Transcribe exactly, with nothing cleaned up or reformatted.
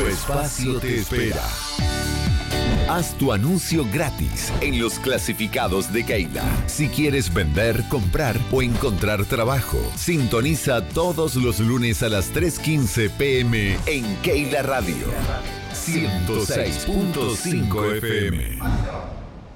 espacio te espera. Haz tu anuncio gratis en los clasificados de Keila. Si quieres vender, comprar o encontrar trabajo, sintoniza todos los lunes a las tres quince pm en Keila Radio ciento seis punto cinco F M.